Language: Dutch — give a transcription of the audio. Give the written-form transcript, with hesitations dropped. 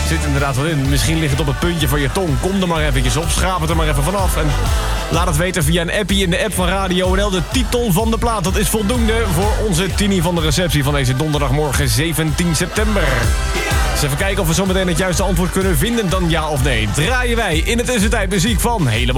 Zit inderdaad wel in. Misschien ligt het op het puntje van je tong. Kom er maar eventjes op, schraap het er maar even vanaf. En laat het weten via een appie in de app van Radio NL. De titel van de plaat, dat is voldoende voor onze Tini van de receptie van deze donderdagmorgen 17 september. Dus even kijken of we zo meteen het juiste antwoord kunnen vinden. Dan ja of nee. Draaien wij in de tussentijd muziek van Helemaal